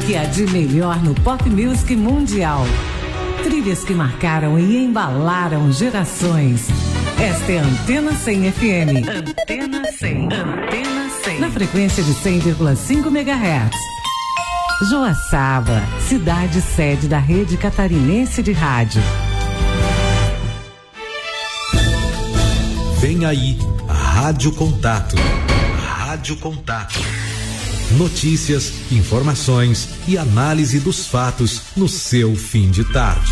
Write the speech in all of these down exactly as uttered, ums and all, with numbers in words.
que há de melhor no pop music mundial. Trilhas que marcaram e embalaram gerações. Esta é a Antena cem F M. Antena cem. Antena cem. Na frequência de cem vírgula cinco megahertz. Joaçaba, cidade sede da rede catarinense de rádio. Vem aí, Rádio Contato. Rádio Contato. Notícias, informações e análise dos fatos no seu fim de tarde.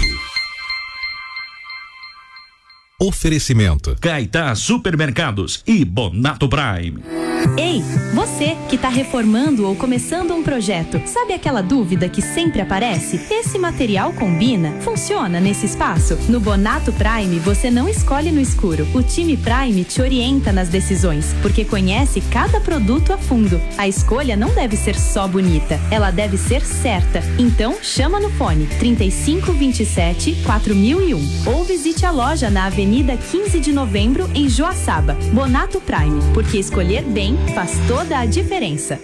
Oferecimento Caetá Supermercados e Bonato Prime. Ei, você que está reformando ou começando um projeto, sabe aquela dúvida que sempre aparece? Esse material combina? Funciona nesse espaço? No Bonato Prime você não escolhe no escuro. O time Prime te orienta nas decisões, porque conhece cada produto a fundo. A escolha não deve ser só bonita, ela deve ser certa. Então chama no fone trinta e cinco, vinte e sete, quatro mil e um ou visite a loja na Avenida quinze de Novembro em Joaçaba. Bonato Prime, porque escolher bem faz toda a diferença.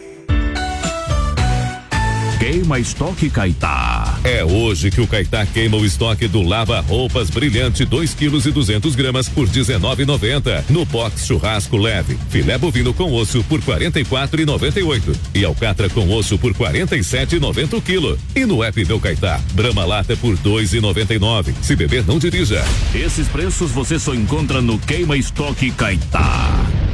Queima estoque Caetá. É hoje que o Caetá queima o estoque do Lava Roupas Brilhante dois quilos e duzentos gramas por dezenove e noventa. No box churrasco leve, filé bovino com osso por quarenta e quatro reais e noventa e oito e alcatra com osso por quarenta e sete reais e noventa o quilo. E no app Meu Caetá, Brahma Lata por dois reais e noventa e nove. Se beber, não dirija. Esses preços você só encontra no Queima Estoque Caetá.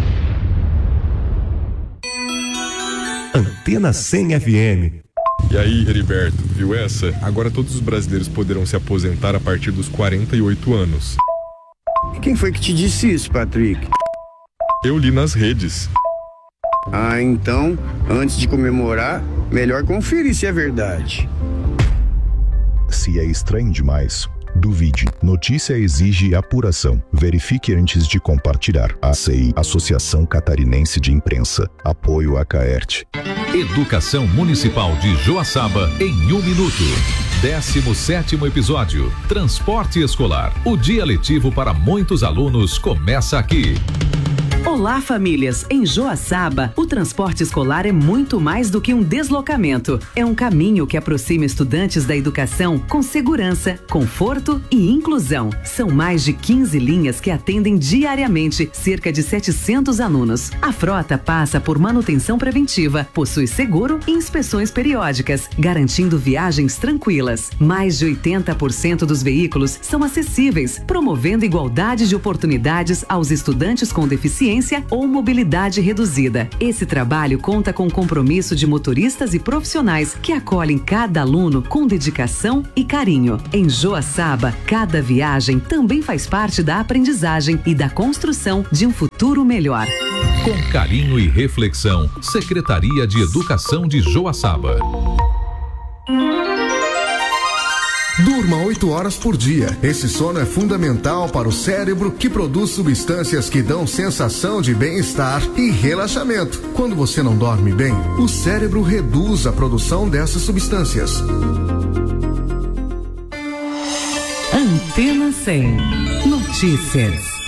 Antena cem F M. E aí, Heriberto, viu essa? Agora todos os brasileiros poderão se aposentar a partir dos quarenta e oito anos. Quem foi que te disse isso, Patrick? Eu li nas redes. Ah, então, antes de comemorar, melhor conferir se é verdade. Se é estranho demais, duvide. Notícia exige apuração. Verifique antes de compartilhar. A C I, Associação Catarinense de Imprensa. Apoio a Caert. Educação Municipal de Joaçaba em um minuto. décimo sétimo episódio. Transporte escolar. O dia letivo para muitos alunos começa aqui. Olá, famílias! Em Joaçaba, o transporte escolar é muito mais do que um deslocamento. É um caminho que aproxima estudantes da educação com segurança, conforto e inclusão. São mais de quinze linhas que atendem diariamente cerca de setecentos alunos. A frota passa por manutenção preventiva, possui seguro e inspeções periódicas, garantindo viagens tranquilas. Mais de oitenta por cento dos veículos são acessíveis, promovendo igualdade de oportunidades aos estudantes com deficiência ou mobilidade reduzida. Esse trabalho conta com o compromisso de motoristas e profissionais que acolhem cada aluno com dedicação e carinho. Em Joaçaba, cada viagem também faz parte da aprendizagem e da construção de um futuro melhor. Com carinho e reflexão, Secretaria de Educação de Joaçaba. Durma oito horas por dia. Esse sono é fundamental para o cérebro, que produz substâncias que dão sensação de bem-estar e relaxamento. Quando você não dorme bem, o cérebro reduz a produção dessas substâncias. Antena cem. Notícias.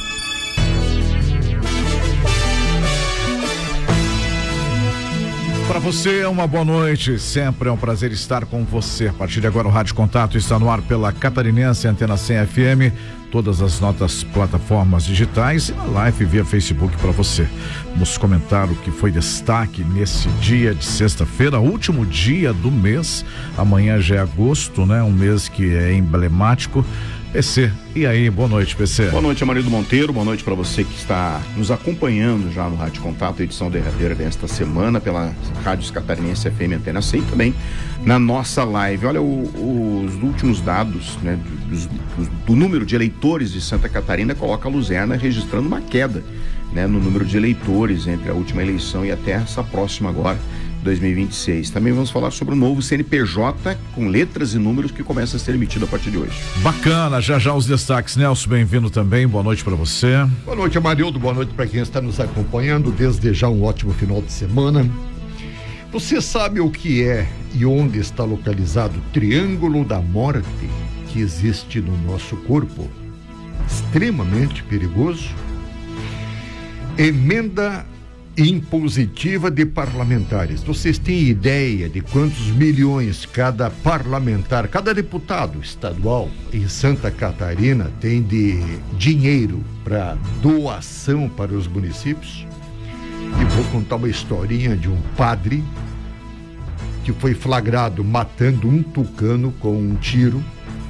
Para você, uma boa noite. Sempre é um prazer estar com você. A partir de agora, o Rádio Contato está no ar pela Catarinense Antena cem F M, todas as nossas plataformas digitais e na live via Facebook para você. Vamos comentar o que foi destaque nesse dia de sexta-feira, último dia do mês. Amanhã já é agosto, né? Um mês que é emblemático. P C, e aí, boa noite, P C. Boa noite, Amarildo Monteiro, boa noite para você que está nos acompanhando já no Rádio Contato, edição derradeira desta semana pela Rádio Catarinense F M Antena cem, também na nossa live. Olha, o, os últimos dados, né, do, do, do número de eleitores de Santa Catarina coloca a Luzerna registrando uma queda, né, no número de eleitores entre a última eleição e até essa próxima agora, dois mil e vinte e seis. Também vamos falar sobre o novo C N P J com letras e números que começa a ser emitido a partir de hoje. Bacana, já já os destaques. Nelson, bem-vindo também, boa noite para você. Boa noite, Amarildo, boa noite para quem está nos acompanhando, desde já um ótimo final de semana. Você sabe o que é e onde está localizado o Triângulo da Morte que existe no nosso corpo? Extremamente perigoso. Emenda impositiva de parlamentares. Vocês têm ideia de quantos milhões cada parlamentar, cada deputado estadual em Santa Catarina tem de dinheiro para doação para os municípios? E vou contar uma historinha de um padre que foi flagrado matando um tucano com um tiro,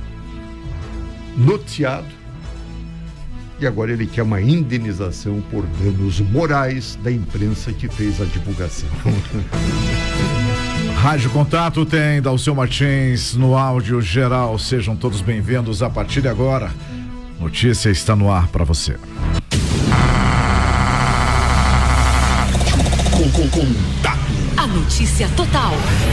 noticiado, e agora ele quer uma indenização por danos morais da imprensa que fez a divulgação. Rádio Contato tem Dalceu Martins no áudio geral. Sejam todos bem-vindos a partir de agora. Notícia está no ar para você. A notícia total.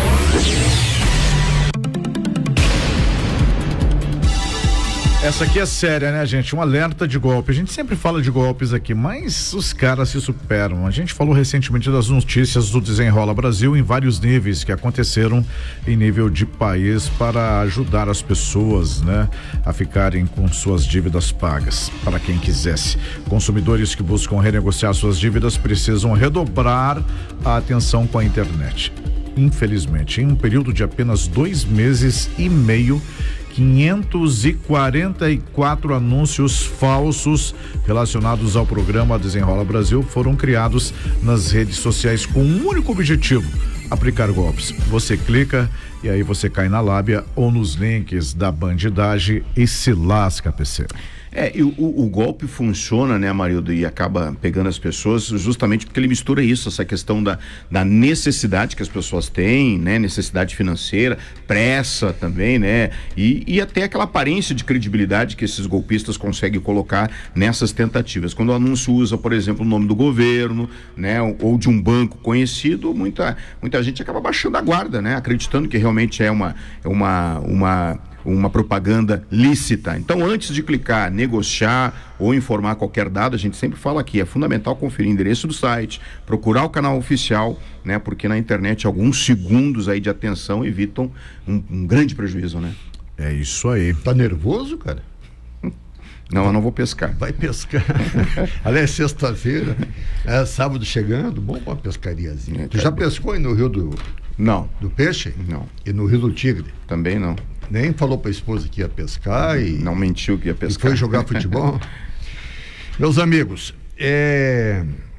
Essa aqui é séria, né, gente? Um alerta de golpe. A gente sempre fala de golpes aqui, mas os caras se superam. A gente falou recentemente das notícias do Desenrola Brasil em vários níveis que aconteceram em nível de país para ajudar as pessoas, né, a ficarem com suas dívidas pagas. Para quem quisesse. Consumidores que buscam renegociar suas dívidas precisam redobrar a atenção com a internet. Infelizmente, em um período de apenas dois meses e meio, quinhentos e quarenta e quatro anúncios falsos relacionados ao programa Desenrola Brasil foram criados nas redes sociais com um único objetivo: aplicar golpes. Você clica e aí você cai na lábia ou nos links da bandidagem e se lasca, P C. É, e o, o golpe funciona, né, Amarildo, e acaba pegando as pessoas justamente porque ele mistura isso, essa questão da, da necessidade que as pessoas têm, né, necessidade financeira, pressa também, né, e, e até aquela aparência de credibilidade que esses golpistas conseguem colocar nessas tentativas. Quando o anúncio usa, por exemplo, o nome do governo, né, ou de um banco conhecido, muita, muita gente acaba baixando a guarda, né, acreditando que realmente é uma, uma, uma uma propaganda lícita. Então, antes de clicar, negociar ou informar qualquer dado, a gente sempre fala aqui, é fundamental conferir o endereço do site, procurar o canal oficial, né? Porque na internet alguns segundos aí de atenção evitam um, um grande prejuízo, né? É isso aí. Tá nervoso, cara? Não, eu não vou pescar. Vai pescar. Aliás, sexta-feira, é, sábado chegando, bom pra uma pescariazinha. É, tu já pescou aí no Rio do... Não. Do Peixe? Não. E no Rio do Tigre? Também não. Nem falou pra esposa que ia pescar e... Não mentiu que ia pescar. E foi jogar futebol. Meus amigos, é...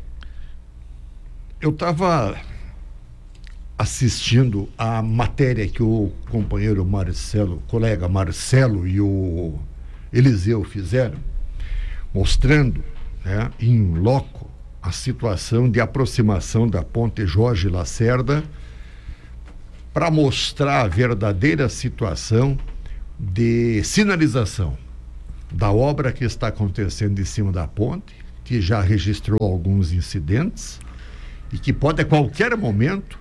eu estava assistindo a matéria que o companheiro Marcelo, colega Marcelo e o Eliseu fizeram, mostrando, né, em loco a situação de aproximação da ponte Jorge Lacerda para mostrar a verdadeira situação de sinalização da obra que está acontecendo em cima da ponte, que já registrou alguns incidentes e que pode a qualquer momento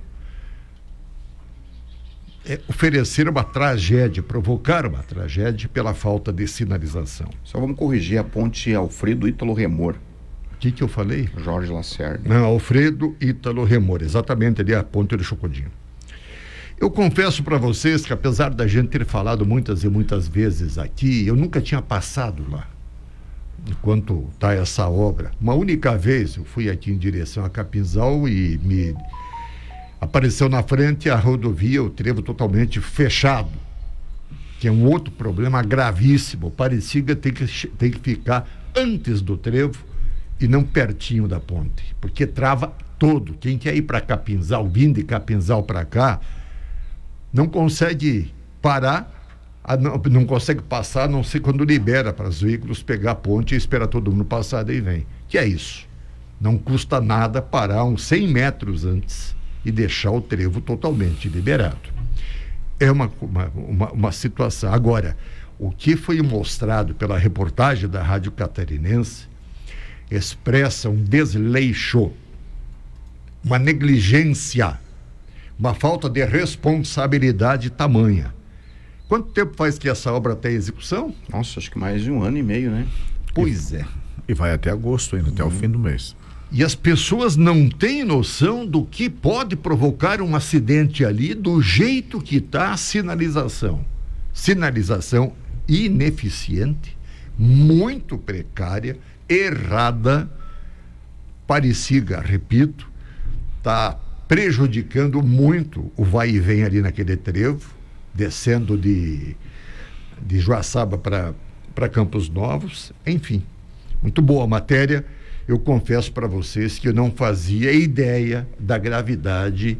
é, oferecer uma tragédia, provocar uma tragédia pela falta de sinalização. Só vamos corrigir a ponte Alfredo Ítalo Remor. O que que eu falei? Jorge Lacerda. Não, Alfredo Ítalo Remor, exatamente ali a ponte do Chocodinho. Eu confesso para vocês que, apesar da gente ter falado muitas e muitas vezes aqui, eu nunca tinha passado lá, enquanto está essa obra. Uma única vez eu fui aqui em direção a Capinzal e me apareceu na frente a rodovia, o trevo totalmente fechado, que é um outro problema gravíssimo. Parecida tem que, tem que ficar antes do trevo e não pertinho da ponte, porque trava todo. Quem quer ir para Capinzal, vindo de Capinzal para cá, não consegue parar, não, não consegue passar, a não ser quando libera para os veículos pegar a ponte e esperar todo mundo passar, daí vem. Que é isso? Não custa nada parar uns cem metros antes e deixar o trevo totalmente liberado. É uma, uma, uma, uma situação. Agora, o que foi mostrado pela reportagem da Rádio Catarinense expressa um desleixo, uma negligência, uma falta de responsabilidade tamanha. Quanto tempo faz que essa obra está em execução? Nossa, acho que mais de um ano e meio, né? Pois é. E vai até agosto ainda, até o fim do mês. E as pessoas não têm noção do que pode provocar um acidente ali, do jeito que está a sinalização. Sinalização ineficiente, muito precária, errada, Pariciga, repito, está prejudicando muito o vai e vem ali naquele trevo, descendo de, de Joaçaba para Campos Novos. Enfim, muito boa a matéria. Eu confesso para vocês que eu não fazia ideia da gravidade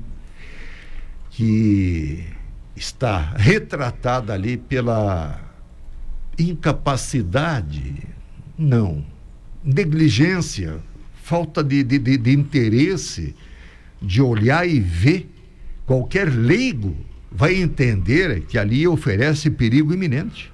que está retratada ali pela incapacidade, não, negligência, falta de, de, de, de interesse de olhar e ver. Qualquer leigo vai entender que ali oferece perigo iminente.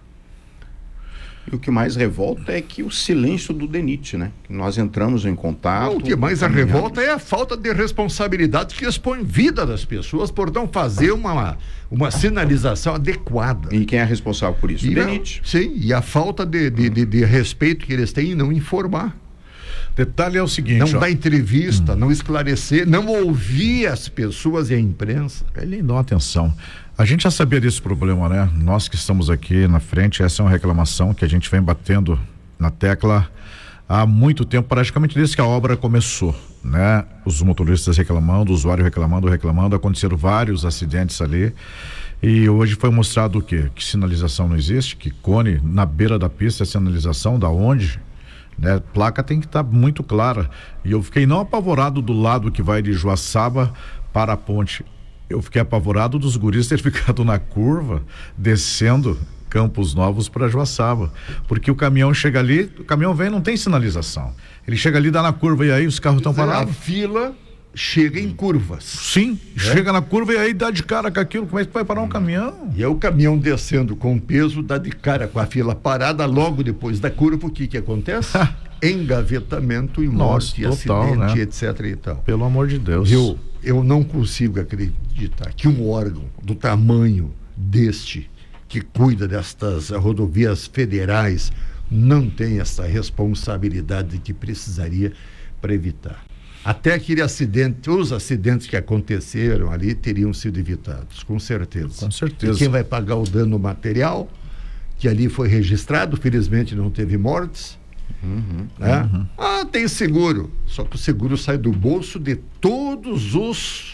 E o que mais revolta é que o silêncio do DENIT, né? Nós entramos em contato... Não, o que mais a revolta é a falta de responsabilidade que expõe vida das pessoas por não fazer uma, uma sinalização adequada. E quem é responsável por isso? E o DENIT. A, sim, e a falta de, de, de, de respeito que eles têm em não informar. Detalhe é o seguinte... Não ó. dar entrevista, hum. não esclarecer, não ouvir as pessoas e a imprensa. Ele não atenção. A gente já sabia desse problema, né? Nós que estamos aqui na frente, essa é uma reclamação que a gente vem batendo na tecla há muito tempo, praticamente desde que a obra começou, né? Os motoristas reclamando, o usuário reclamando, reclamando, aconteceram vários acidentes ali e hoje foi mostrado o quê? Que sinalização não existe, que cone na beira da pista é sinalização, da onde? Né? Placa tem que estar tá muito clara e eu fiquei não apavorado do lado que vai de Joaçaba para a ponte. Eu fiquei apavorado dos guris terem ficado na curva, descendo Campos Novos para Joaçaba, porque o caminhão chega ali, o caminhão vem, não tem sinalização. Ele chega ali, dá na curva e aí os carros estão parados. A fila chega em curvas. Sim, é? Chega na curva e aí dá de cara com aquilo. Como é que vai parar um caminhão? E é o caminhão descendo com peso, dá de cara com a fila parada, logo depois da curva, o que que acontece? Engavetamento e morte, Nossa, total, acidente, né? etc e tal. Pelo amor de Deus. Eu, eu não consigo acreditar que um órgão do tamanho deste, que cuida destas rodovias federais, não tem essa responsabilidade que precisaria para evitar. Até aquele acidente, os acidentes que aconteceram ali teriam sido evitados, com certeza. Com certeza. E quem vai pagar o dano material, que ali foi registrado, felizmente não teve mortes. Uhum, né? uhum. Ah, tem seguro. Só que o seguro sai do bolso de todos os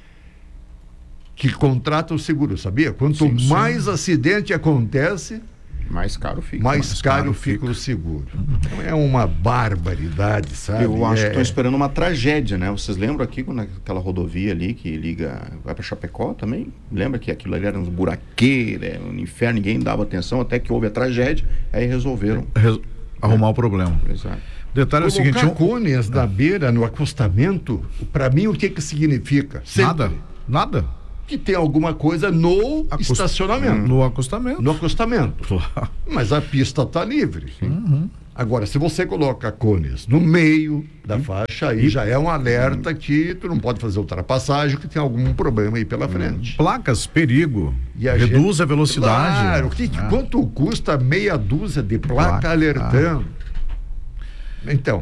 que contratam o seguro, sabia? Quanto sim, sim. mais acidente acontece, mais caro fica. Mais, mais caro, caro fica, fica o seguro. Então é uma barbaridade, sabe? Eu acho é... que estão esperando uma tragédia, né? Vocês lembram aqui quando aquela rodovia ali que liga, vai para Chapecó também? Lembra que aquilo ali era uns buraqueiros, era um inferno, ninguém dava atenção, até que houve a tragédia, aí resolveram Res... arrumar é. o problema. Exato. Detalhe é o seguinte, colocar cones na beira, no acostamento, para mim o que que significa? Sempre. Nada, nada. Que tem alguma coisa no Acost... estacionamento. No acostamento. No acostamento. Claro. Mas a pista está livre. Uhum. Agora, se você coloca cones no meio da faixa, aí já é um alerta que tu não pode fazer ultrapassagem, que tem algum problema aí pela frente. Placas, perigo. E a reduz gente... a velocidade. Claro. Que, ah. Quanto custa meia dúzia de placa, placa alertando? Ah. Então...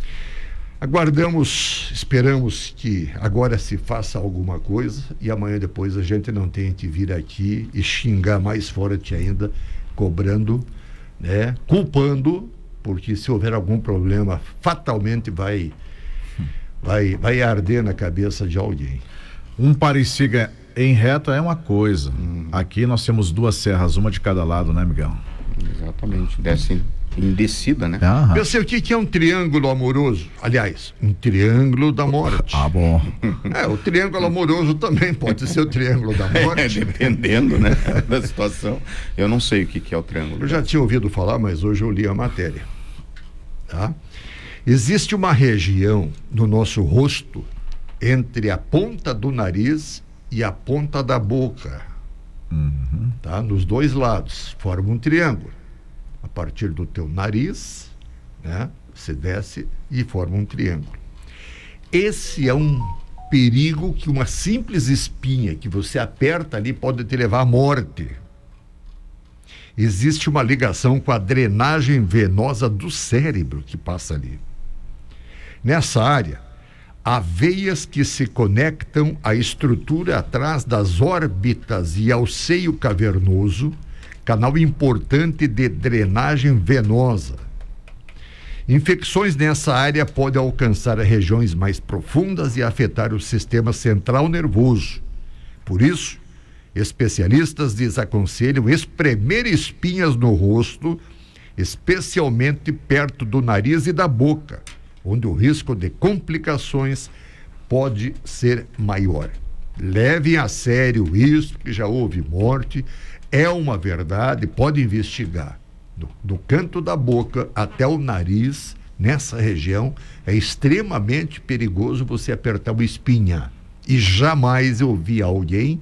Aguardamos, esperamos que agora se faça alguma coisa e amanhã depois a gente não tenha que vir aqui e xingar mais forte ainda, cobrando, né, culpando, porque se houver algum problema, fatalmente vai, vai, vai arder na cabeça de alguém. Um Pariciga em reta é uma coisa. Hum. Aqui nós temos duas serras, uma de cada lado, né, Miguel? Exatamente, desce em descida, né? Aham. Pensei o que, que é um triângulo amoroso. Aliás, um triângulo da morte. Ah, bom. É, o triângulo amoroso também pode ser o triângulo da morte. É, dependendo, né, da situação. Eu não sei o que, que é o triângulo. Eu já tinha ouvido falar, mas hoje eu li a matéria. Tá? Existe uma região no nosso rosto entre a ponta do nariz e a ponta da boca. Uhum. Tá? Nos dois lados, forma um triângulo. A partir do teu nariz, né, você desce e forma um triângulo. Esse é um perigo que uma simples espinha que você aperta ali pode te levar à morte. Existe uma ligação com a drenagem venosa do cérebro que passa ali. Nessa área, há veias que se conectam à estrutura atrás das órbitas e ao seio cavernoso, canal importante de drenagem venosa. Infecções nessa área podem alcançar regiões mais profundas e afetar o sistema central nervoso. Por isso, especialistas desaconselham espremer espinhas no rosto, especialmente perto do nariz e da boca, onde o risco de complicações pode ser maior. Levem a sério isso, que já houve morte, é uma verdade, pode investigar. Do, do canto da boca até o nariz, nessa região, é extremamente perigoso você apertar uma espinha. E jamais eu vi alguém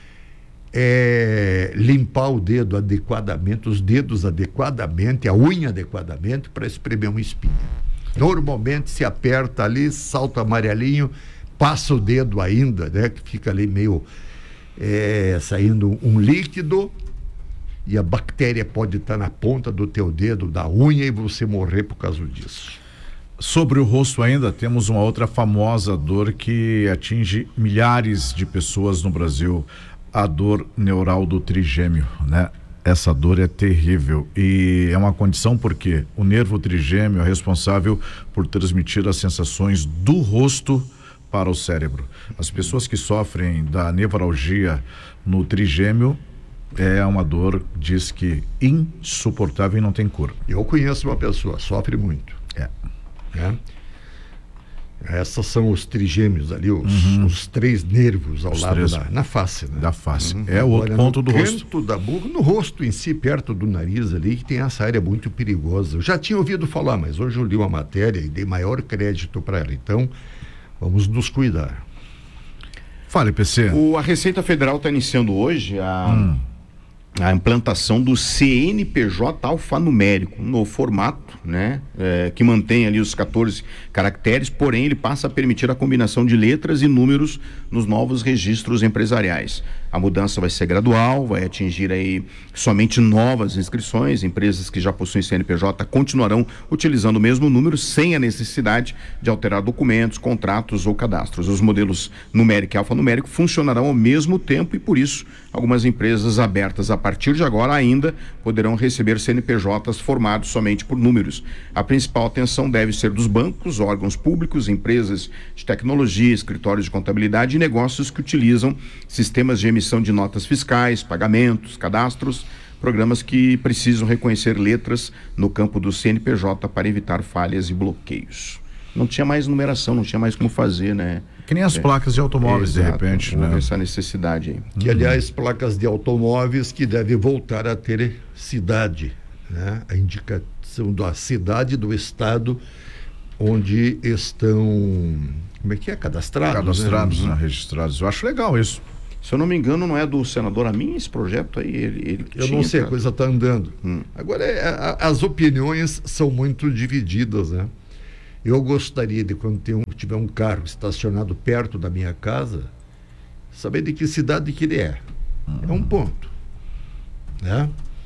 é, limpar o dedo adequadamente, os dedos adequadamente, a unha adequadamente para espremer uma espinha. Normalmente se aperta ali, salta amarelinho, passa o dedo ainda, né, que fica ali meio é, saindo um líquido, e a bactéria pode estar na ponta do teu dedo, da unha, e você morrer por causa disso. Sobre o rosto ainda, temos uma outra famosa dor que atinge milhares de pessoas no Brasil, a dor neural do trigêmeo, né? Essa dor é terrível e é uma condição porque o nervo trigêmeo é responsável por transmitir as sensações do rosto para o cérebro. As pessoas que sofrem da nevralgia no trigêmeo, é uma dor, diz que insuportável e não tem cura. Eu conheço uma pessoa, sofre muito. É. É. Essas são os trigêmeos ali, os, uhum. os três nervos ao os lado três, da na face, né? Da face. Uhum. É o outro ponto do rosto. No canto da boca, no rosto em si, perto do nariz ali, que tem essa área muito perigosa. Eu já tinha ouvido falar, mas hoje eu li uma matéria e dei maior crédito para ela. Então, vamos nos cuidar. Fale, P C. O, a Receita Federal está iniciando hoje a... Hum. a implantação do C N P J alfanumérico, um novo formato, né, é, que mantém ali os quatorze caracteres, porém ele passa a permitir a combinação de letras e números nos novos registros empresariais. A mudança vai ser gradual, vai atingir aí somente novas inscrições. Empresas que já possuem C N P J continuarão utilizando o mesmo número sem a necessidade de alterar documentos, contratos ou cadastros. Os modelos numérico e alfanumérico funcionarão ao mesmo tempo e, por isso, algumas empresas abertas a partir de agora ainda poderão receber C N P Js formados somente por números. A principal atenção deve ser dos bancos, órgãos públicos, empresas de tecnologia, escritórios de contabilidade e negócios que utilizam sistemas de emissão de notas fiscais, pagamentos, cadastros, programas que precisam reconhecer letras no campo do C N P J para evitar falhas e bloqueios. Não tinha mais numeração, não tinha mais como fazer, né? Que nem as é. placas de automóveis, é, de repente, né? Essa necessidade aí. Que, aliás, placas de automóveis que devem voltar a ter cidade, né? A indicação da cidade do estado onde estão, como é que é? Cadastrados, Cadastrados, né? né? Registrados. Eu acho legal isso. Se eu não me engano, não é do senador Amin esse projeto aí? Ele, ele eu não sei, pra... a coisa está andando. Hum. Agora, é, a, as opiniões são muito divididas, né? Eu gostaria de, quando tem um, tiver um carro estacionado perto da minha casa, saber de que cidade que ele é. Uhum. É um ponto, né?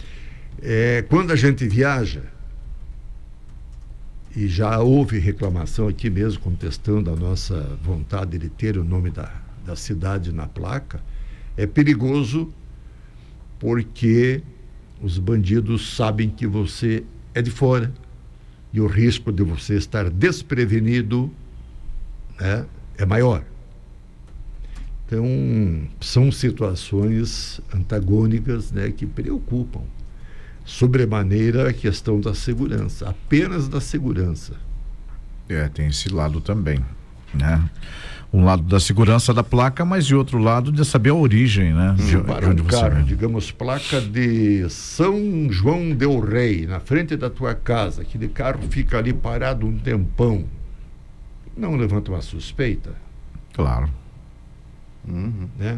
É, quando a gente viaja, e já houve reclamação aqui mesmo, contestando a nossa vontade de ter o nome da, da cidade na placa, é perigoso porque os bandidos sabem que você é de fora, e o risco de você estar desprevenido, né, é maior. Então, são situações antagônicas, né, que preocupam sobremaneira a questão da segurança, apenas da segurança. É, tem esse lado também, né? Um lado da segurança da placa, mas de outro lado de saber a origem, né? Hum, de, para de onde um você carro, vem. digamos, placa de São João del Rei, na frente da tua casa, aquele carro fica ali parado um tempão, não levanta uma suspeita? Claro. Uhum. Né?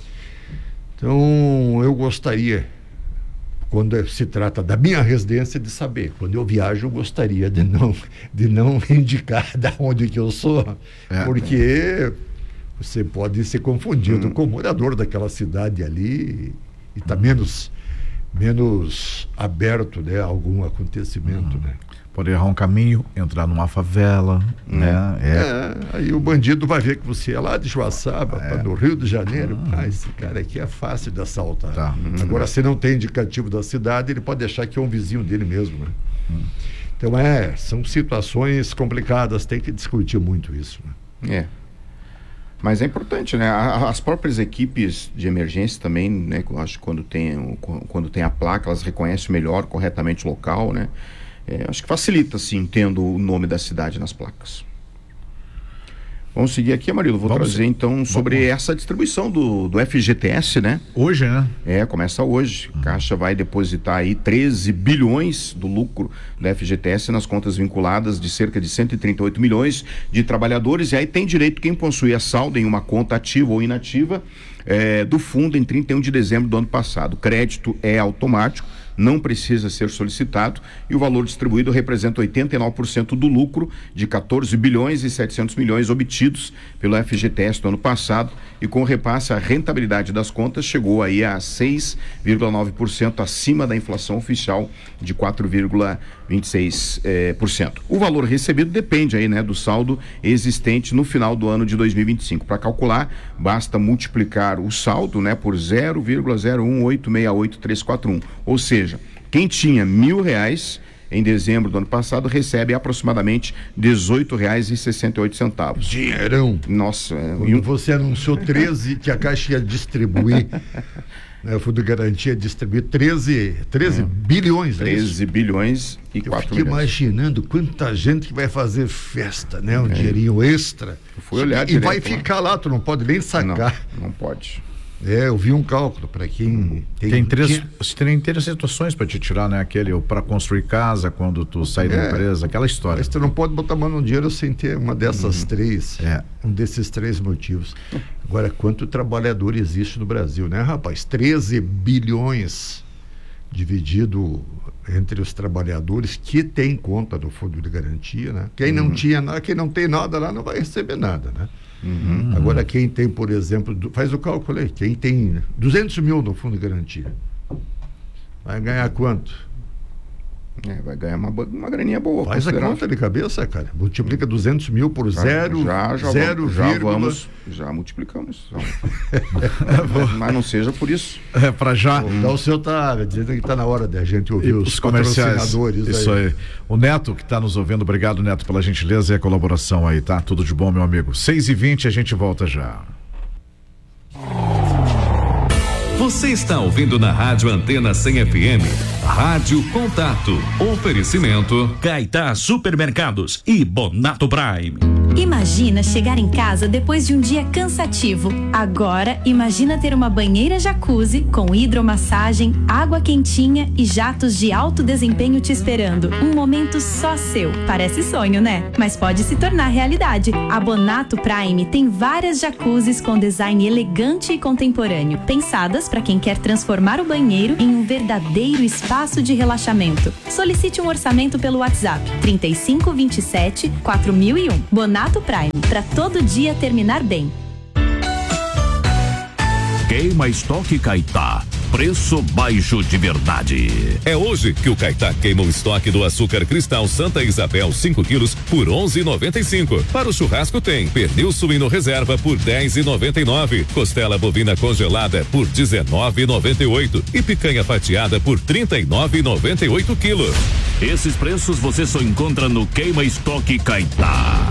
Então, eu gostaria, quando se trata da minha residência, de saber. Quando eu viajo, eu gostaria de não, de não indicar de onde que eu sou, é, porque você pode ser confundido hum. com o morador daquela cidade ali e está hum. menos, menos aberto, né, a algum acontecimento, hum. né? Pode errar um caminho, entrar numa favela, hum. né? É. É, aí o bandido vai ver que você é lá de Joaçaba, é. do Rio de Janeiro. Hum. Ah, esse cara aqui é fácil de assaltar. Tá. Hum. Agora, se não tem indicativo da cidade, ele pode achar que é um vizinho dele mesmo, né? Hum. Então, é, são situações complicadas, tem que discutir muito isso. Né? É. Mas é importante, né? As próprias equipes de emergência também, né? Eu acho que quando tem, quando tem a placa, elas reconhecem melhor, corretamente o local, né? É, acho que facilita, sim, tendo o nome da cidade nas placas. Vamos seguir aqui, Amarildo. Vou Vamos trazer sim. então sobre Vamos. essa distribuição do, do F G T S, né? Hoje, né? É, começa hoje. A Caixa vai depositar aí treze bilhões do lucro da F G T S nas contas vinculadas de cerca de cento e trinta e oito milhões de trabalhadores. E aí tem direito quem possuía saldo em uma conta ativa ou inativa é, do fundo em trinta e um de dezembro do ano passado. O crédito é automático, não precisa ser solicitado e o valor distribuído representa oitenta e nove por cento do lucro de quatorze bilhões e setecentos milhões obtidos pelo F G T S do ano passado, e com o repasse a rentabilidade das contas chegou aí a seis vírgula nove por cento acima da inflação oficial de quatro vírgula vinte e seis por cento. O valor recebido depende aí, né, do saldo existente no final do ano de dois mil e vinte e cinco. Para calcular, basta multiplicar o saldo, né, por zero vírgula zero um oito seis oito três quatro um, ou seja, quem tinha mil reais em dezembro do ano passado recebe aproximadamente dezoito reais e sessenta e oito centavos. Dinheirão. Nossa. É, Quando um... você anunciou treze que a Caixa ia distribuir, né, o Fundo de Garantia distribuir treze, treze hum. bilhões. treze bilhões e quatro milhões. Eu fiquei imaginando quanta gente que vai fazer festa, né? Um é. dinheirinho extra. Eu fui olhar e direto, vai ficar lá, tu não pode nem sacar. Não, não pode. É, eu vi um cálculo para quem tem, tem três, tinha... tem três situações para te tirar, né? Aquele para construir casa, quando tu sai é, da empresa, aquela história. Mas tu não pode botar mão no dinheiro sem ter uma dessas uhum. três, é. um desses três motivos. Agora, quanto trabalhador existe no Brasil, né, rapaz? treze bilhões dividido entre os trabalhadores que tem conta do Fundo de Garantia, né? Quem uhum. não tinha nada, quem não tem nada lá não vai receber nada, né? Uhum. Agora, quem tem, por exemplo, faz o cálculo aí, quem tem duzentos mil no Fundo de Garantia vai ganhar quanto? É, vai ganhar uma, uma graninha boa. Faz a conta de cabeça, cara. Multiplica duzentos mil por já, zero, já, já, zero, já vamos, já multiplicamos. Mas não seja por isso. É, para já. Então o senhor está dizendo que está na hora de a gente ouvir os, os patrocinadores. Isso aí. aí. O Neto, que está nos ouvindo, obrigado, Neto, pela gentileza e a colaboração aí, tá? Tudo de bom, meu amigo. seis e vinte, a gente volta já. Você está ouvindo na Rádio Antena cem F M, Rádio Contato. Oferecimento Caetá Supermercados e Bonato Prime. Imagina chegar em casa depois de um dia cansativo. Agora, imagina ter uma banheira jacuzzi com hidromassagem, água quentinha e jatos de alto desempenho te esperando. Um momento só seu. Parece sonho, né? Mas pode se tornar realidade. A Bonato Prime tem várias jacuzzis com design elegante e contemporâneo, pensadas para quem quer transformar o banheiro em um verdadeiro espaço de relaxamento. Solicite um orçamento pelo WhatsApp trinta e cinco, vinte e sete, quatro mil e um. Bonato Prime, para todo dia terminar bem. Queima Estoque Caetá. Preço baixo de verdade. É hoje que o Caetá queima o estoque do açúcar cristal Santa Isabel cinco quilos por onze e noventa e cinco. Para o churrasco tem pernil suíno reserva por dez e noventa e nove, costela bovina congelada por dezenove e noventa e oito e picanha fatiada por trinta e nove e noventa e oito quilos. Esses preços você só encontra no Queima Estoque Caetá.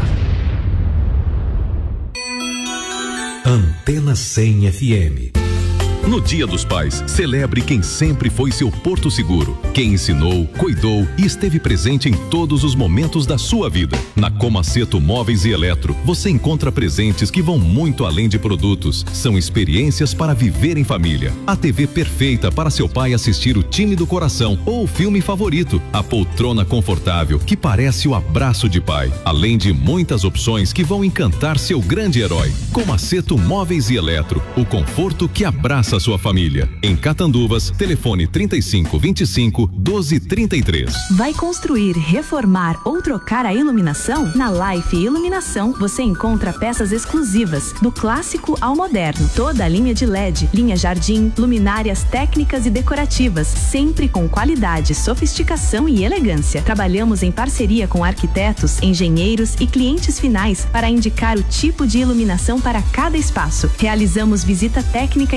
Antena cem F M. No Dia dos Pais, celebre quem sempre foi seu porto seguro, quem ensinou, cuidou e esteve presente em todos os momentos da sua vida. Na Comaceto Móveis e Eletro, você encontra presentes que vão muito além de produtos. São experiências para viver em família. A T V perfeita para seu pai assistir o time do coração ou o filme favorito. A poltrona confortável que parece o abraço de pai. Além de muitas opções que vão encantar seu grande herói. Comaceto Móveis e Eletro, o conforto que abraça a sua família. Em Catanduvas, telefone trinta e cinco, vinte e cinco, doze, trinta e três. Vai construir, reformar ou trocar a iluminação? Na Life Iluminação você encontra peças exclusivas, do clássico ao moderno. Toda a linha de L E D, linha jardim, luminárias técnicas e decorativas, sempre com qualidade, sofisticação e elegância. Trabalhamos em parceria com arquitetos, engenheiros e clientes finais para indicar o tipo de iluminação para cada espaço. Realizamos visita técnica em sua obra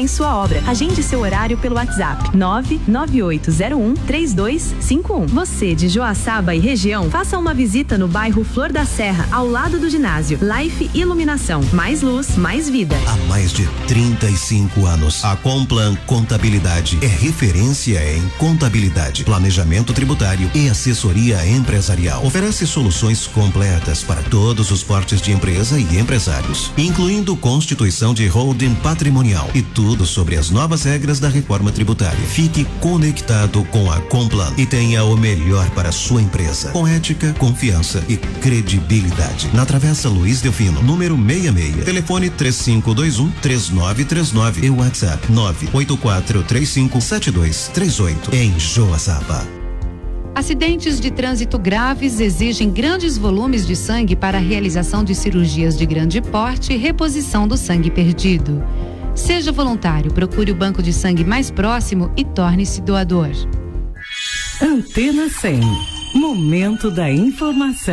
sobra. Agende seu horário pelo WhatsApp nove nove oito zero um três dois cinco um. Você de Joaçaba e região, faça uma visita no bairro Flor da Serra, ao lado do ginásio. Life Iluminação. Mais luz, mais vida. Há mais de trinta e cinco anos, a Complan Contabilidade é referência em contabilidade, planejamento tributário e assessoria empresarial. Oferece soluções completas para todos os portes de empresa e empresários, incluindo constituição de holding patrimonial e tudo sobre as novas regras da reforma tributária. Fique conectado com a Complan e tenha o melhor para a sua empresa, com ética, confiança e credibilidade. Na Travessa Luiz Delfino, número sessenta e seis, telefone três cinco dois um três nove três nove e WhatsApp nove oito quatro três cinco sete dois três oito, em Joaçaba. Acidentes de trânsito graves exigem grandes volumes de sangue para a realização de cirurgias de grande porte e reposição do sangue perdido. Seja voluntário, procure o banco de sangue mais próximo e torne-se doador. Antena cem. Momento da informação.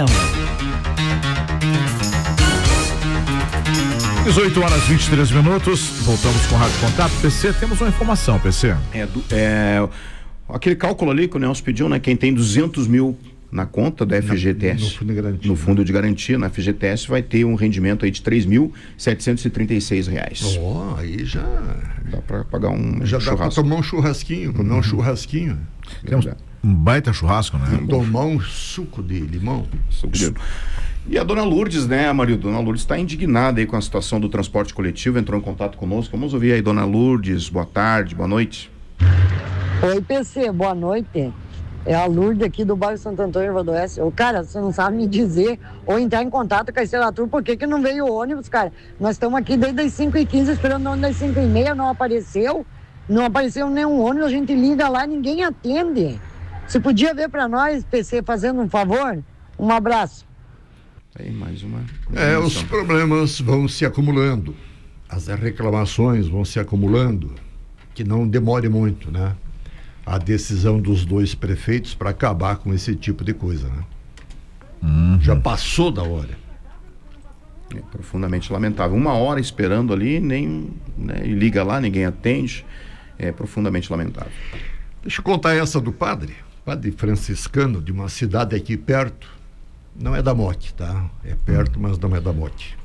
dezoito horas e vinte e três minutos. Voltamos com o Rádio Contato. P C, temos uma informação, P C. É, do, é aquele cálculo ali que o Nelson pediu, né? Quem tem duzentos mil na conta da F G T S, no fundo de garantia, no fundo de garantia, na F G T S, vai ter um rendimento aí de três mil setecentos e trinta e seis reais. Ó, oh, aí já dá para pagar um já churrasco. Dá para tomar um churrasquinho, comer uhum. um churrasquinho. Temos um baita churrasco, né? Tomar um suco de limão. Suco de... E a dona Lourdes, né, Maria? Dona Lourdes está indignada aí com a situação do transporte coletivo, entrou em contato conosco. Vamos ouvir aí, dona Lourdes. Boa tarde, boa noite. Oi, P C, boa noite. É a Lourdes aqui do bairro Santo Antônio do Oeste. Ô, cara, você não sabe me dizer ou entrar em contato com a Estelatur por que que não veio o ônibus, cara? Nós estamos aqui desde as cinco e quinze esperando o ônibus das cinco e meia, não apareceu. Não apareceu nenhum ônibus, a gente liga lá, ninguém atende. Você podia ver para nós, P C, fazendo um favor? Um abraço. Aí, mais uma... É, os problemas vão se acumulando. As reclamações vão se acumulando. Que não demore muito, né? A decisão dos dois prefeitos para acabar com esse tipo de coisa, né? Uhum. Já passou da hora. É profundamente lamentável. Uma hora esperando ali, nem, né, e liga lá, ninguém atende. É profundamente lamentável. Deixa eu contar essa do padre. Padre franciscano de uma cidade aqui perto. Não é da Mote, tá? É perto, mas não é da Mote.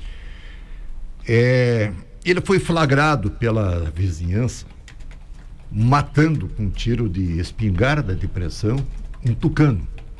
É, ele foi flagrado pela vizinhança matando com um tiro de espingarda de pressão um tucano.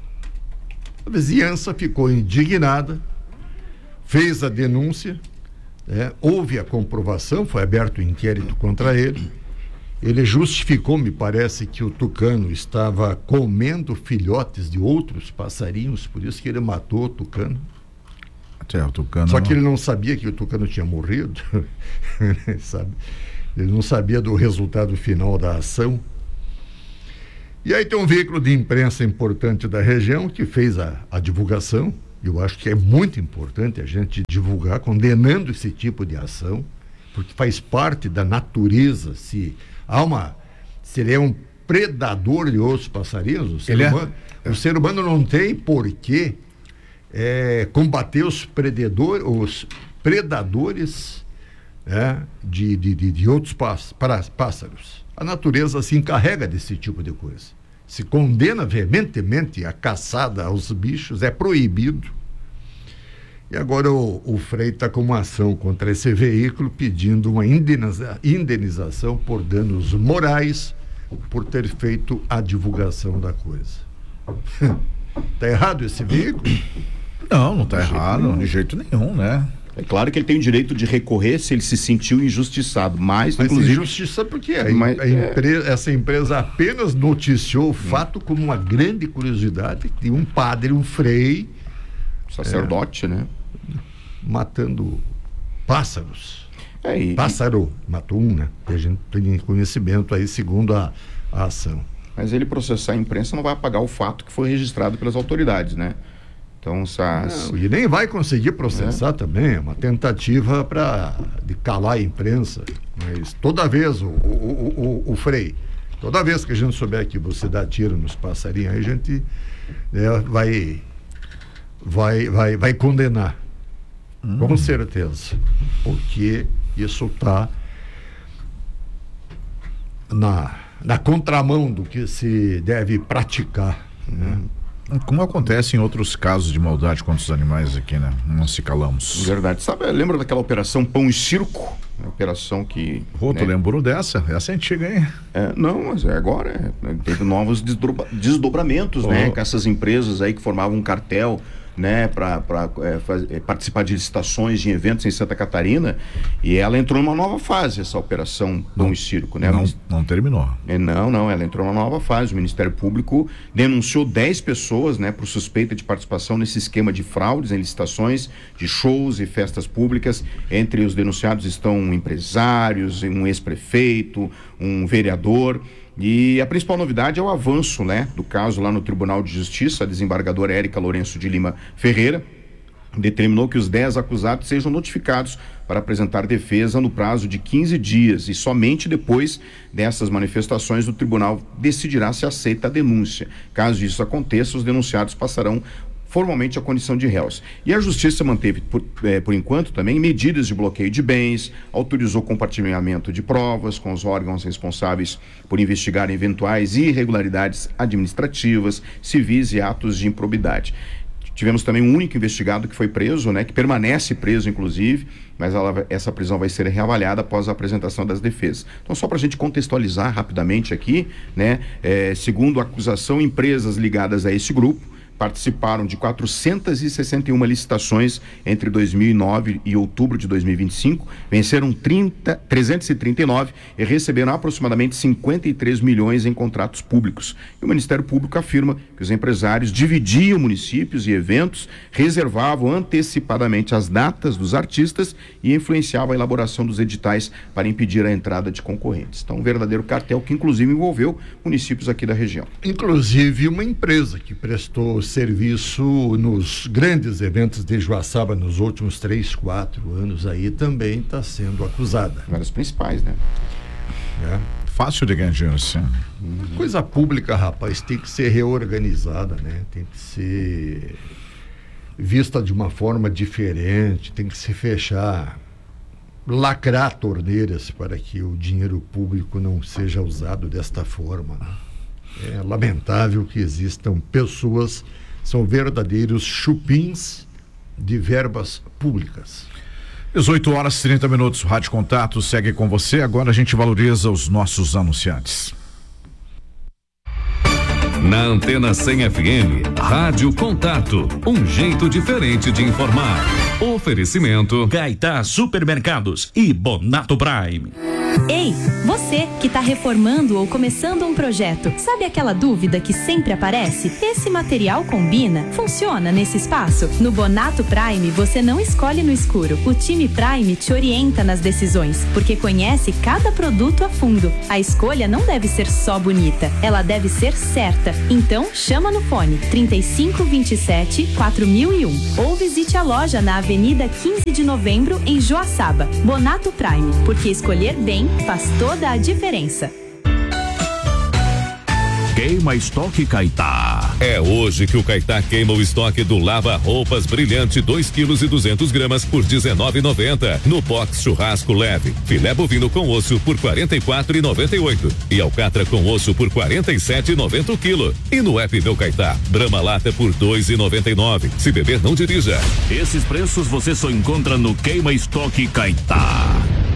A vizinhança ficou indignada, fez a denúncia, é, houve a comprovação, foi aberto um inquérito contra ele. Ele justificou, me parece, que o tucano estava comendo filhotes de outros passarinhos, por isso que ele matou o tucano. É, o tucano Só não... que ele não sabia que o tucano tinha morrido, sabe? Ele não sabia do resultado final da ação. E aí tem um veículo de imprensa importante da região que fez a, a divulgação. Eu acho que é muito importante a gente divulgar, condenando esse tipo de ação, porque faz parte da natureza. Se há uma, se ele é um predador de outros passarinhos, o ser, humano, é? o ser humano não tem por que é, combater os, predador, os predadores é, de, de, de, de outros pássaros. A natureza se encarrega desse tipo de coisa. Se condena veementemente a caçada aos bichos, é proibido. E agora o, o Frei está com uma ação contra esse veículo pedindo uma indeniza, indenização por danos morais por ter feito a divulgação da coisa. Está errado esse veículo? Não, não está errado, nenhum. De jeito nenhum, né? É claro que ele tem o direito de recorrer se ele se sentiu injustiçado, mas, mas inclusive... injustiça porque a, mas, a empresa, é... essa empresa apenas noticiou o fato como uma grande curiosidade de um padre, um frei... Sacerdote, é, né? Matando pássaros. É, e... Pássaro, matou um, né? E a gente tem conhecimento aí, segundo a, a ação. Mas ele processar a imprensa não vai apagar o fato que foi registrado pelas autoridades, né? Então, essas... Não, e nem vai conseguir processar é. também, é uma tentativa para de calar a imprensa. Mas toda vez, o, o, o, o Frei, toda vez que a gente souber que você dá tiro nos passarinhos, aí a gente é, vai, vai, vai, vai condenar. Hum. Com certeza. Porque isso está na, na contramão do que se deve praticar, né? Como acontece em outros casos de maldade contra os animais aqui, né? Não se calamos. Verdade. Sabe, lembra daquela operação Pão e Circo? A operação que... Pô, né? Tu lembrou dessa? Essa é antiga, hein? É, não, mas é agora. É, teve novos desdobra, desdobramentos, oh. né? Com essas empresas aí que formavam um cartel, né, para é, é, participar de licitações, de eventos em Santa Catarina, e ela entrou numa nova fase, essa operação Pão não, e Circo, né? Não, não terminou. É, não, não, ela entrou numa nova fase. O Ministério Público denunciou dez pessoas, né, por suspeita de participação nesse esquema de fraudes em licitações de shows e festas públicas. Entre os denunciados estão empresários, um ex-prefeito, um vereador. E a principal novidade é o avanço, né, do caso lá no Tribunal de Justiça. A desembargadora Érica Lourenço de Lima Ferreira determinou que os dez acusados sejam notificados para apresentar defesa no prazo de quinze dias, e somente depois dessas manifestações o tribunal decidirá se aceita a denúncia. Caso isso aconteça, os denunciados passarão formalmente a condição de réus. E a Justiça manteve, por, eh, por enquanto, também medidas de bloqueio de bens, autorizou compartilhamento de provas com os órgãos responsáveis por investigar eventuais irregularidades administrativas, civis e atos de improbidade. Tivemos também um único investigado que foi preso, né, que permanece preso, inclusive, mas ela, essa prisão vai ser reavaliada após a apresentação das defesas. Então, só para a gente contextualizar rapidamente aqui, né, eh, segundo a acusação, empresas ligadas a esse grupo participaram de quatrocentas e sessenta e uma licitações entre dois mil e nove e outubro de dois mil e vinte e cinco, venceram trinta, trezentos e trinta e nove e receberam aproximadamente cinquenta e três milhões em contratos públicos. E o Ministério Público afirma que os empresários dividiam municípios e eventos, reservavam antecipadamente as datas dos artistas e influenciavam a elaboração dos editais para impedir a entrada de concorrentes. Então, um verdadeiro cartel que inclusive envolveu municípios aqui da região. Inclusive uma empresa que prestou serviço nos grandes eventos de Joaçaba nos últimos três, quatro anos aí também está sendo acusada. Uma das principais, né? É. Fácil de ganhar dinheiro, sim. Uhum. Coisa pública, rapaz, tem que ser reorganizada, né? Tem que ser vista de uma forma diferente, tem que se fechar, lacrar torneiras para que o dinheiro público não seja usado desta forma, né? É lamentável que existam pessoas, são verdadeiros chupins de verbas públicas. dezoito horas e trinta minutos, o Rádio Contato segue com você. Agora a gente valoriza os nossos anunciantes. Na Antena cem F M, Rádio Contato, um jeito diferente de informar. Oferecimento Caetá Supermercados e Bonato Prime. Ei, você que está reformando ou começando um projeto, sabe aquela dúvida que sempre aparece? Esse material combina? Funciona nesse espaço? No Bonato Prime você não escolhe no escuro. O time Prime te orienta nas decisões, porque conhece cada produto a fundo. A escolha não deve ser só bonita, ela deve ser certa. Então chama no fone trinta e cinco, vinte e sete, quatro mil e um ou visite a loja na Avenida quinze de Novembro em Joaçaba. Bonato Prime, porque escolher bem faz toda a diferença. Queima Estoque Caetá. É hoje que o Caetá queima o estoque do Lava Roupas Brilhante dois quilos e duzentos gramas por dezenove e noventa. No box churrasco leve, filé bovino com osso por quarenta e quatro e noventa e oito e alcatra com osso por quarenta e sete e noventa o quilo. E no app Meu Caetá, Brahma Lata por dois e noventa e nove. Se beber, não dirija. Esses preços você só encontra no Queima Estoque Caetá.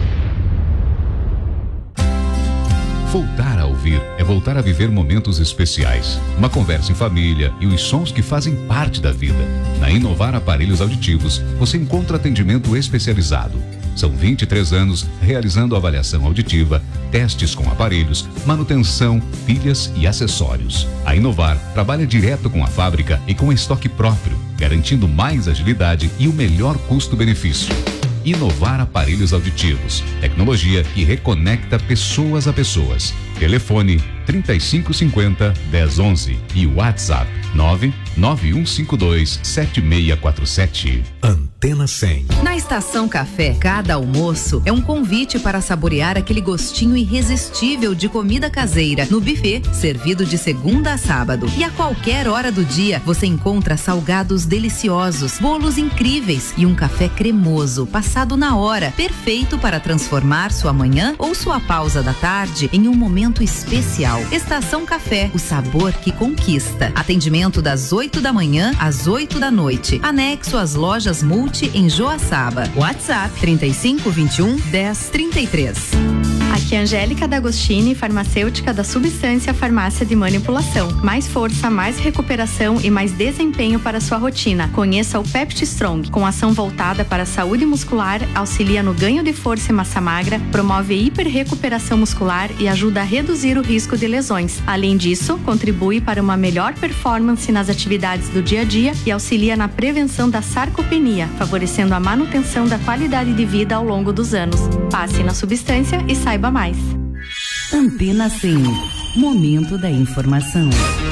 Voltar a ouvir é voltar a viver momentos especiais. Uma conversa em família e os sons que fazem parte da vida. Na Inovar Aparelhos Auditivos, você encontra atendimento especializado. São vinte e três anos realizando avaliação auditiva, testes com aparelhos, manutenção, pilhas e acessórios. A Inovar trabalha direto com a fábrica e com estoque próprio, garantindo mais agilidade e o melhor custo-benefício. Inovar Aparelhos Auditivos, tecnologia que reconecta pessoas a pessoas. Telefone trinta e cinco cinquenta, dez onze e WhatsApp nove nove um cinco dois sete seis quatro sete. Antena cem. Na Estação Café, cada almoço é um convite para saborear aquele gostinho irresistível de comida caseira no buffet, servido de segunda a sábado. E a qualquer hora do dia, você encontra salgados deliciosos, bolos incríveis e um café cremoso, passado na hora, perfeito para transformar sua manhã ou sua pausa da tarde em um momento especial. Estação Café, o sabor que conquista. Atendimento das oito da manhã às oito da noite. Anexo às lojas Multi em Joaçaba. WhatsApp trinta e cinco vinte e um, dez trinta e três. Aqui é Angélica D'Agostini, farmacêutica da Substância Farmácia de Manipulação. Mais força, mais recuperação e mais desempenho para sua rotina. Conheça o Pepti Strong, com ação voltada para a saúde muscular, auxilia no ganho de força e massa magra, promove hiperrecuperação muscular e ajuda a reduzir o risco de lesões. Além disso, contribui para uma melhor performance nas atividades do dia a dia e auxilia na prevenção da sarcopenia, favorecendo a manutenção da qualidade de vida ao longo dos anos. Passe na Substância e saiba mais. Antena cem. Momento da informação.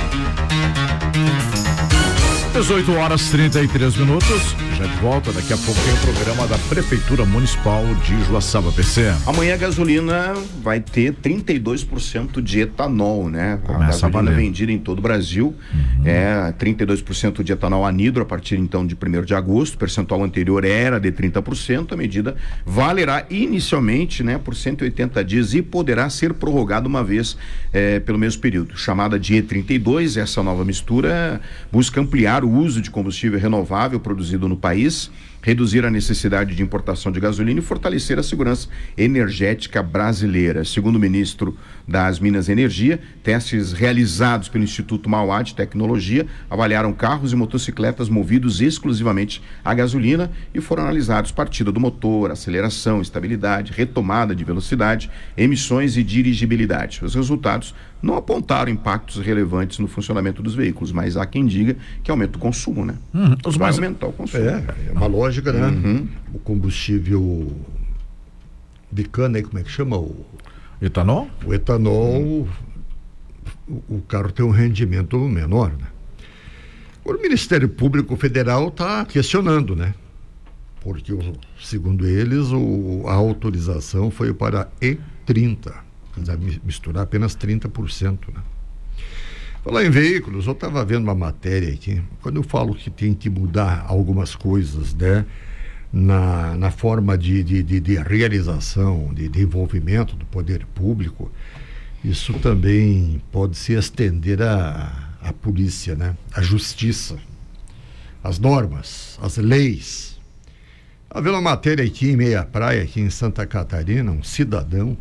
dezoito horas trinta e três minutos. Já de volta, daqui a pouco tem o programa da Prefeitura Municipal de Joaçaba P C. Amanhã a gasolina vai ter trinta e dois por cento de etanol, né? Começa a gasolina a valer. vendida em todo o Brasil. Uhum. É trinta e dois por cento de etanol anidro a partir então de primeiro de agosto. O percentual anterior era de trinta por cento. A medida valerá inicialmente, né, por cento e oitenta dias e poderá ser prorrogada uma vez é, pelo mesmo período. Chamada de E trinta e dois, essa nova mistura busca ampliar o uso de combustível renovável produzido no país, reduzir a necessidade de importação de gasolina e fortalecer a segurança energética brasileira. Segundo o ministro das Minas e Energia, testes realizados pelo Instituto Mauá de Tecnologia avaliaram carros e motocicletas movidos exclusivamente a gasolina e foram analisados partida do motor, aceleração, estabilidade, retomada de velocidade, emissões e dirigibilidade. Os resultados não apontaram impactos relevantes no funcionamento dos veículos, mas há quem diga que aumenta o consumo, né? Uhum. Os Vai mais... aumentar o consumo. É, é uma lógica, né? Uhum. O combustível de cana aí, como é que chama? O etanol? O etanol, uhum. o, o carro tem um rendimento menor, né? O Ministério Público Federal está questionando, né? Porque, o, segundo eles, o, a autorização foi para E trinta. Misturar apenas trinta por cento, né? Falar em veículos, eu estava vendo uma matéria aqui, quando eu falo que tem que mudar algumas coisas, né, na, na forma de, de, de, de realização, de, de envolvimento do poder público, isso também pode se estender à, à polícia, né, à justiça, às normas, às leis. Havia uma matéria aqui em Meia Praia, aqui em Santa Catarina, um cidadão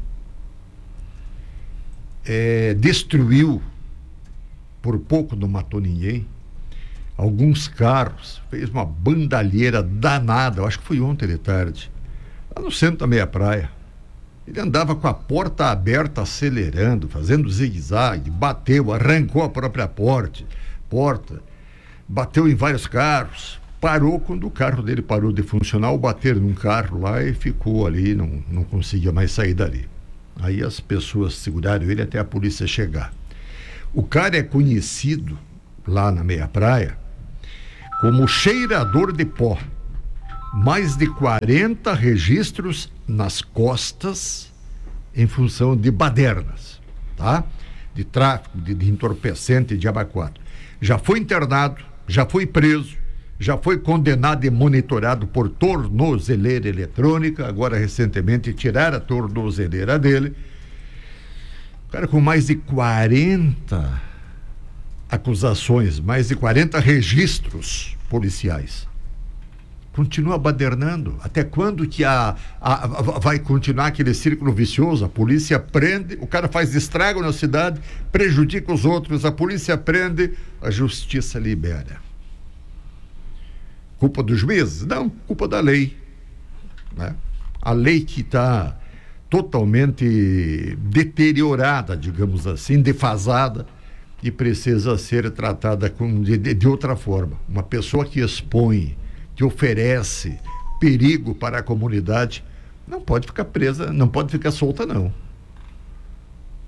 É, destruiu, por pouco não matou ninguém, alguns carros, fez uma bandalheira danada, eu acho que foi ontem de tarde, lá no centro da Meia Praia. Ele andava com a porta aberta, acelerando, fazendo zigue-zague, bateu, arrancou a própria porta, porta, bateu em vários carros, parou quando o carro dele parou de funcionar, ou bater num carro lá e ficou ali, não, não conseguia mais sair dali. Aí as pessoas seguraram ele até a polícia chegar. O cara é conhecido lá na Meia Praia como cheirador de pó. Mais de quarenta registros nas costas em função de badernas, tá? De tráfico, de, de entorpecente, de abacuado. Já foi internado, já foi preso, já foi condenado e monitorado por tornozeleira eletrônica. Agora, recentemente, tiraram a tornozeleira dele. O cara com mais de quarenta acusações, mais de quarenta registros policiais. Continua badernando. Até quando que a, a, a, vai continuar aquele círculo vicioso? A polícia prende, o cara faz estrago na cidade, prejudica os outros, a polícia prende, a justiça libera. Culpa dos juízes? Não, culpa da lei, né? A lei que está totalmente deteriorada, digamos assim, defasada, e precisa ser tratada com, de, de outra forma. Uma pessoa que expõe, que oferece perigo para a comunidade, não pode ficar presa, não pode ficar solta, não.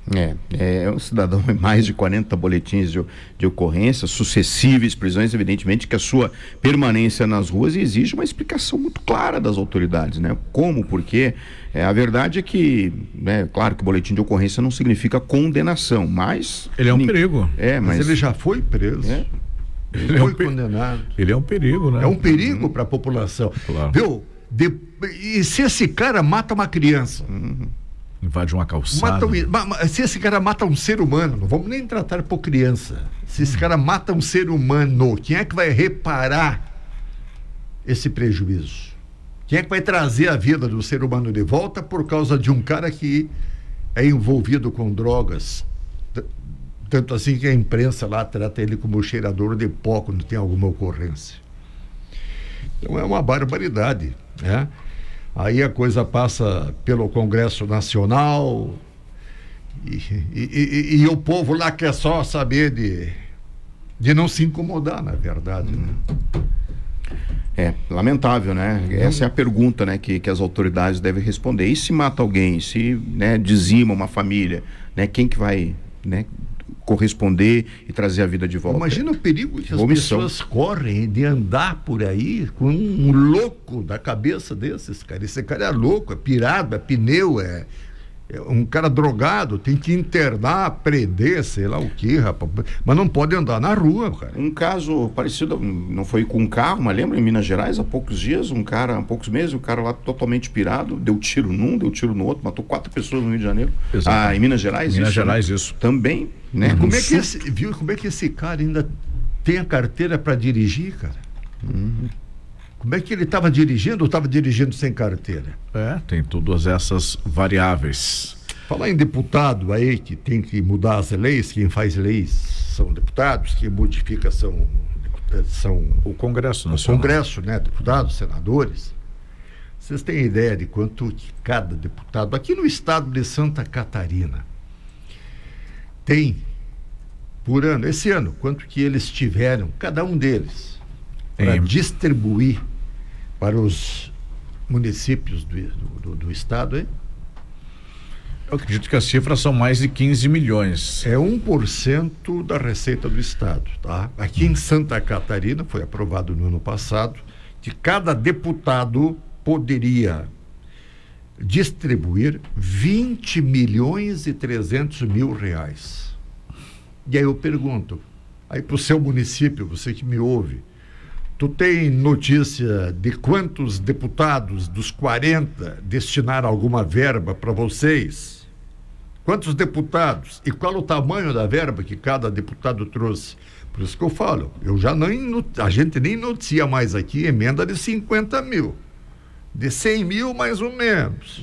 É, é um cidadão em mais de quarenta boletins de, de ocorrência, sucessíveis prisões, evidentemente que a sua permanência nas ruas exige uma explicação muito clara das autoridades, né? Como, por quê? É, a verdade é que, né, claro que o boletim de ocorrência não significa condenação, mas... Ele é um perigo. É, mas... mas ele já foi preso. É. Ele, ele foi é um condenado. Ele é um perigo, né? É um perigo uhum. para a população. Claro. Viu? De... E se esse cara mata uma criança? Uhum. Invade uma calçada. Mata, se esse cara mata um ser humano, não vamos nem tratar por criança. Se esse cara mata um ser humano, quem é que vai reparar esse prejuízo? Quem é que vai trazer a vida do ser humano de volta por causa de um cara que é envolvido com drogas? Tanto assim que a imprensa lá trata ele como cheirador de pó quando tem alguma ocorrência. Então é uma barbaridade, né? Aí a coisa passa pelo Congresso Nacional e, e, e, e o povo lá quer só saber de, de não se incomodar, na verdade, né? É, lamentável, né? Essa é a pergunta, né, que, que as autoridades devem responder. E se mata alguém, se, né, dizima uma família, né, quem que vai, né, corresponder e trazer a vida de volta? Imagina o perigo que as Omissão. pessoas correm de andar por aí com um louco da cabeça desses, cara. Esse cara é louco, é pirado, é pneu, é, é um cara drogado, tem que internar, prender, sei lá o que, rapaz. Mas não pode andar na rua, cara. Um caso parecido, não foi com um carro, mas lembra, em Minas Gerais, há poucos dias, um cara, há poucos meses, um cara lá totalmente pirado, deu tiro num, deu tiro no outro, matou quatro pessoas no Rio de Janeiro. Exatamente. Ah, em Minas Gerais? Minas isso, Gerais, né? isso. Também, né? Como é que esse, viu, como é que esse cara ainda tem a carteira para dirigir, cara? Uhum. Como é que ele estava dirigindo ou estava dirigindo sem carteira? É, tem todas essas variáveis. Falar em deputado aí que tem que mudar as leis, quem faz leis são deputados, quem modifica são, são o Congresso Nacional. O Congresso, né? Deputados, senadores. Vocês têm ideia de quanto que cada deputado, aqui no estado de Santa Catarina, tem por ano, esse ano, quanto que eles tiveram, cada um deles, para é. distribuir para os municípios do, do, do estado, hein? Eu acredito que as cifras são mais de quinze milhões. É um por cento da receita do estado, tá? Aqui em Santa Catarina, foi aprovado no ano passado, que cada deputado poderia distribuir vinte milhões e trezentos mil reais. E aí eu pergunto, aí para o seu município, você que me ouve, tu tem notícia de quantos deputados dos quarenta destinaram alguma verba para vocês? Quantos deputados? E qual o tamanho da verba que cada deputado trouxe? Por isso que eu falo, eu já nem, a gente nem noticia mais aqui emenda de cinquenta mil. De cem mil, mais ou menos.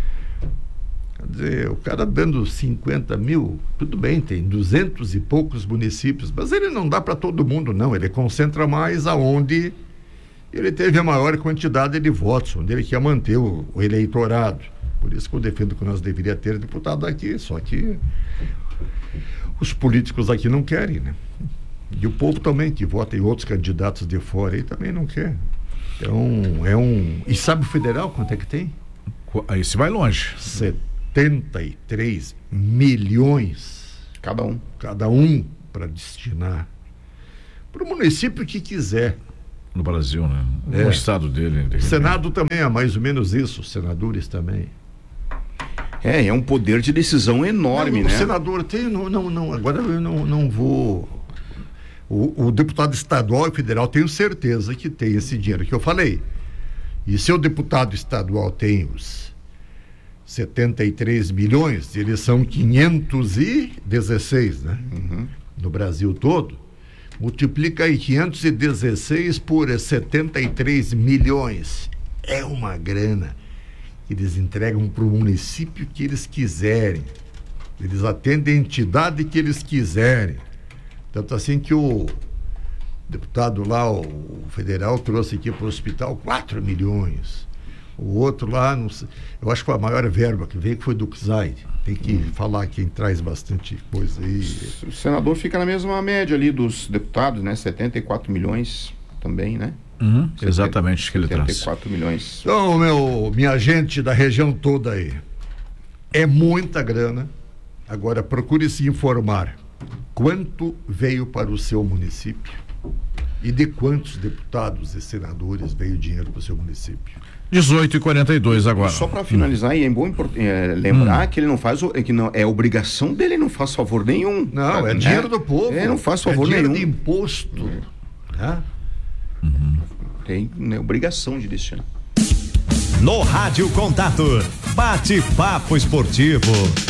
Quer dizer, o cara dando cinquenta mil, tudo bem, tem duzentos e poucos municípios, mas ele não dá para todo mundo, não. Ele concentra mais aonde ele teve a maior quantidade de votos, onde ele quer manter o, o eleitorado. Por isso que eu defendo que nós deveríamos ter deputado aqui, só que os políticos aqui não querem, né? E o povo também, que vota em outros candidatos de fora, aí também não quer. Então, é um... E sabe o federal quanto é que tem? Aí se vai longe. setenta e três milhões. Cada um. Cada um para destinar para o município que quiser. No Brasil, né? No é. estado dele. O Senado também é mais ou menos isso, os senadores também. É, é um poder de decisão enorme, não, né? O senador tem, não, não, não, agora eu não, não vou... O, o deputado estadual e federal, tenho certeza que tem esse dinheiro que eu falei. E se o deputado estadual tem os setenta e três milhões, eles são quinhentos e dezesseis, né? Uhum. No Brasil todo, multiplica aí quinhentos e dezesseis por setenta e três milhões. É uma grana que eles entregam para o município que eles quiserem. Eles atendem a entidade que eles quiserem. Tanto assim que o deputado lá, o federal, trouxe aqui para o hospital quatro milhões. O outro lá, não sei, eu acho que foi a maior verba que veio, que foi do C S A I. Tem que hum. falar quem traz bastante coisa aí. O senador fica na mesma média ali dos deputados, né? setenta e quatro milhões também, né? Uhum, exatamente, que ele traz. setenta e quatro milhões. Então, meu, minha gente da região toda aí, é muita grana. Agora procure se informar quanto veio para o seu município e de quantos deputados e senadores veio dinheiro para o seu município. dezoito e quarenta e dois agora. Só para finalizar, hum. e é bom é, lembrar hum. que ele não faz, que não, é obrigação dele, não faz favor nenhum. Não, é, é dinheiro do povo. Ele não faz favor é nenhum. De imposto. É. Né? Uhum. Tem né, obrigação de destinar. No Rádio Contato, bate-papo esportivo.